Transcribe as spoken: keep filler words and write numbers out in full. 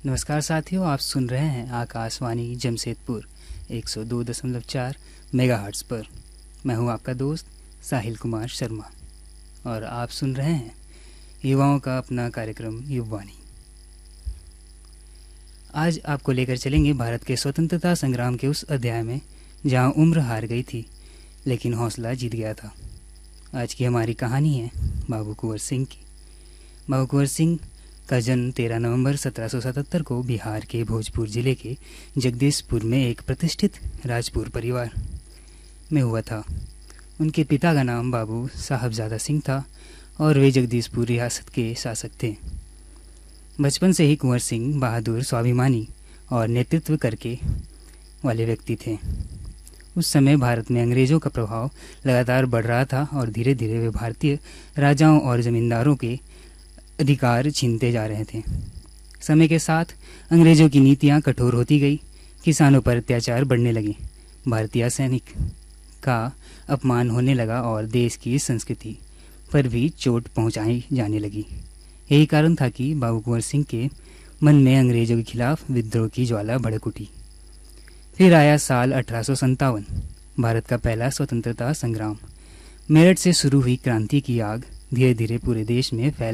नमस्कार साथियों, आप सुन रहे हैं आकाशवाणी जमशेदपुर एक सौ दो दशमलव चार मेगाहर्ट्ज़ पर। मैं हूं आपका दोस्त साहिल कुमार शर्मा और आप सुन रहे हैं युवाओं का अपना कार्यक्रम युववाणी। आज आपको लेकर चलेंगे भारत के स्वतंत्रता संग्राम के उस अध्याय में जहां उम्र हार गई थी लेकिन हौसला जीत गया था। आज की हमारी कहानी है बाबू कुंवर सिंह की। बाबू कुंवर सिंह का जन्म तेरह नवंबर सत्रह सौ सतहत्तर को बिहार के भोजपुर जिले के जगदीशपुर में एक प्रतिष्ठित राजपूत परिवार में हुआ था। उनके पिता का नाम बाबू साहबजादा सिंह था और वे जगदीशपुर रियासत के शासक थे। बचपन से ही कुंवर सिंह बहादुर, स्वाभिमानी और नेतृत्व करके वाले व्यक्ति थे। उस समय भारत में अंग्रेज़ों का प्रभाव लगातार बढ़ रहा था और धीरे धीरे वे भारतीय राजाओं और जमींदारों के अधिकार छीनते जा रहे थे। समय के साथ अंग्रेज़ों की नीतियां कठोर होती गई, किसानों पर अत्याचार बढ़ने लगे, भारतीय सैनिक का अपमान होने लगा और देश की संस्कृति पर भी चोट पहुंचाई जाने लगी। यही कारण था कि बाबू कुंवर सिंह के मन में अंग्रेज़ों के खिलाफ विद्रोह की ज्वाला भड़क उठी। फिर आया साल अठारह सौ संतावन, भारत का पहला स्वतंत्रता संग्राम। मेरठ से शुरू हुई क्रांति की आग धीरे धीरे पूरे देश में फैल